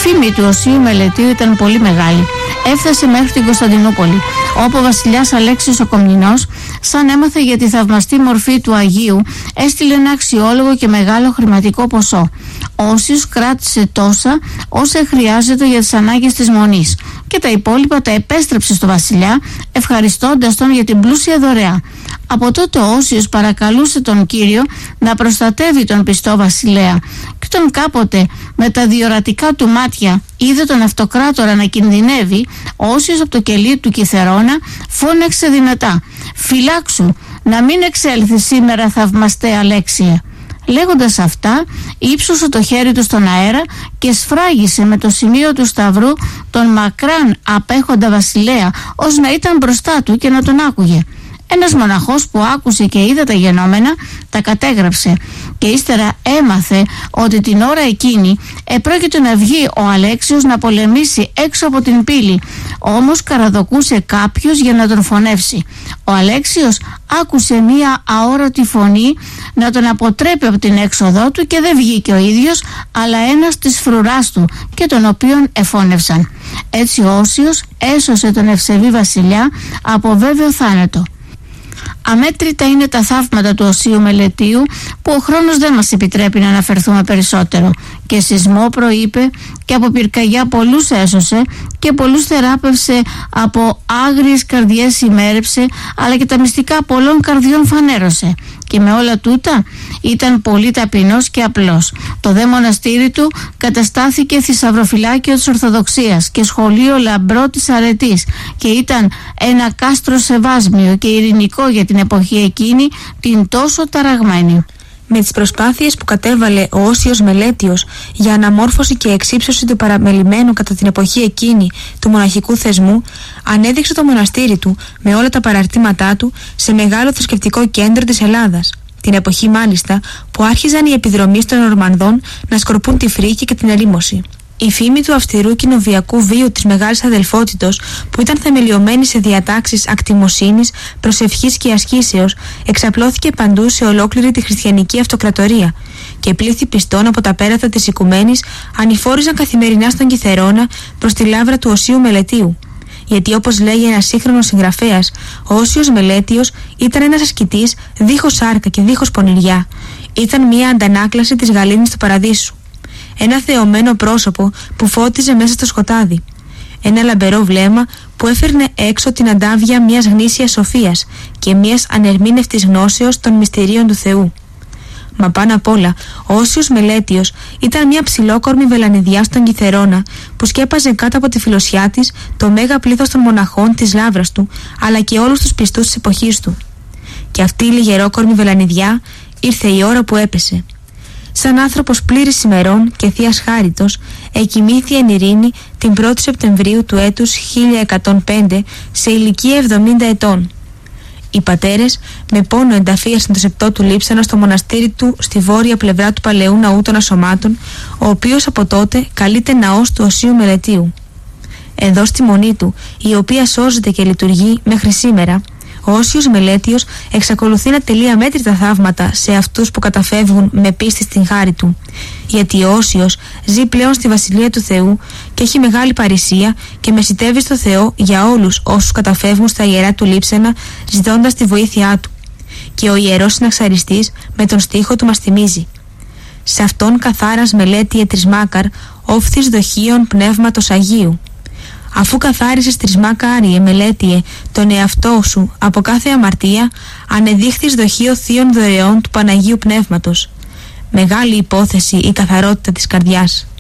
φήμη του Οσίου Μελετίου ήταν πολύ μεγάλη. Έφτασε μέχρι την Κωνσταντινούπολη, όπου ο βασιλιάς Αλέξιος ο Κομνηνός, σαν έμαθε για τη θαυμαστή μορφή του Αγίου, έστειλε ένα αξιόλογο και μεγάλο χρηματικό ποσό. Ο Όσιος κράτησε τόσα όσα χρειάζεται για τις ανάγκες της Μονής και τα υπόλοιπα τα επέστρεψε στο βασιλιά, ευχαριστώντας τον για την πλούσια δωρεά. Από τότε ο Όσιος παρακαλούσε τον Κύριο να προστατεύει τον πιστό βασιλέα, και τον κάποτε με τα διορατικά του μάτια είδε τον αυτοκράτορα να κινδυνεύει, ο Όσιος από το κελί του Κιθερώνα φώναξε δυνατά: «Φυλάξου, να μην εξέλθει σήμερα, θαυμαστέ Αλέξιε». Λέγοντας αυτά, ύψωσε το χέρι του στον αέρα και σφράγισε με το σημείο του σταυρού τον μακράν απέχοντα βασιλέα, ως να ήταν μπροστά του και να τον άκουγε. Ένας μοναχός που άκουσε και είδε τα γενόμενα τα κατέγραψε, και ύστερα έμαθε ότι την ώρα εκείνη επρόκειτο να βγει ο Αλέξιος να πολεμήσει έξω από την πύλη, όμως καραδοκούσε κάποιος για να τον φωνεύσει. Ο Αλέξιος άκουσε μία αόρατη φωνή να τον αποτρέπει από την έξοδό του και δεν βγήκε ο ίδιος, αλλά ένας της φρουράς του, και τον οποίον εφώνευσαν. Έτσι ο Όσιος έσωσε τον ευσεβή βασιλιά από βέβαιο θάνατο. Αμέτρητα είναι τα θαύματα του Οσίου Μελετίου, που ο χρόνος δεν μας επιτρέπει να αναφερθούμε περισσότερο. Και σεισμό προείπε, και από πυρκαγιά πολλούς έσωσε, και πολλούς θεράπευσε, από άγριες καρδιές ημέρεψε, αλλά και τα μυστικά πολλών καρδιών φανέρωσε. Και με όλα τούτα ήταν πολύ ταπεινός και απλός. Το δε μοναστήρι του καταστάθηκε θησαυροφυλάκιο της Ορθοδοξίας και σχολείο λαμπρό της αρετής, και ήταν ένα κάστρο σεβάσμιο και ειρηνικό για την εποχή εκείνη, την τόσο ταραγμένη. Με τις προσπάθειες που κατέβαλε ο Όσιος Μελέτιος για αναμόρφωση και εξύψωση του παραμελημένου κατά την εποχή εκείνη του μοναχικού θεσμού, ανέδειξε το μοναστήρι του με όλα τα παραρτήματά του σε μεγάλο θρησκευτικό κέντρο της Ελλάδας. Την εποχή μάλιστα που άρχιζαν οι επιδρομείς των Ορμανδών να σκορπούν τη φρίκη και την ερήμωση. Η φήμη του αυστηρού κοινοβιακού βίου της Μεγάλης Αδελφότητος, που ήταν θεμελιωμένη σε διατάξεις ακτιμοσύνης, προσευχής και ασκήσεως, εξαπλώθηκε παντού σε ολόκληρη τη χριστιανική αυτοκρατορία, και πλήθη πιστών από τα πέρατα της οικουμένης ανηφόριζαν καθημερινά στον Κιθερώνα προς τη λάβρα του Οσίου Μελετίου. Γιατί, όπως λέει ένας σύγχρονος συγγραφέας, ο Όσιος Μελέτιος ήταν ένας ασκητής δίχως σάρκα και δίχως πονηριά. Ήταν μια αντανάκλαση της γαλήνης του παραδείσου. Ένα θεωμένο πρόσωπο που φώτιζε μέσα στο σκοτάδι. Ένα λαμπερό βλέμμα που έφερνε έξω την αντάβια μιας γνήσιας σοφίας και μιας ανερμήνευτης γνώσεως των μυστηρίων του Θεού. Μα πάνω απ' όλα, ο Όσιος Μελέτιος ήταν μια ψηλόκορμη βελανιδιά στον Κιθερώνα που σκέπαζε κάτω από τη φιλοσιά της το μέγα πλήθος των μοναχών της λάβρας του, αλλά και όλους τους πιστούς της εποχής του. Και αυτή η λιγερόκορμη βελανιδιά ήρθε η ώρα που έπεσε. Σαν άνθρωπος πλήρης ημερών και θείας χάριτος, εκοιμήθη εν ειρήνη την 1η Σεπτεμβρίου του έτους 1105 σε ηλικία 70 ετών. Οι πατέρες με πόνο ενταφίασαν το σεπτό του λείψανο στο μοναστήρι του στη βόρεια πλευρά του παλαιού ναού των Ασωμάτων, ο οποίος από τότε καλείται ναός του Οσίου Μελετίου. Εδώ στη μονή του, η οποία σώζεται και λειτουργεί μέχρι σήμερα, ο Όσιος Μελέτιος εξακολουθεί να τελεί αμέτρητα θαύματα σε αυτούς που καταφεύγουν με πίστη στην χάρη του. Γιατί ο Όσιος ζει πλέον στη Βασιλεία του Θεού και έχει μεγάλη παρησία και μεσιτεύει στο Θεό για όλους όσους καταφεύγουν στα ιερά του λείψανα, ζητώντας τη βοήθειά του. Και ο ιερός συναξαριστής με τον στίχο του μας θυμίζει: «Σε αυτόν καθάρας Μελέτιε Τρισμάκαρ, όφθης δοχείων πνεύματος Αγίου». Αφού καθάρισες Τρισμάκα Άριε Μελέτιε τον εαυτό σου από κάθε αμαρτία, ανεδείχθης δοχείο θείων δωρεών του Παναγίου Πνεύματος. Μεγάλη υπόθεση η καθαρότητα της καρδιάς.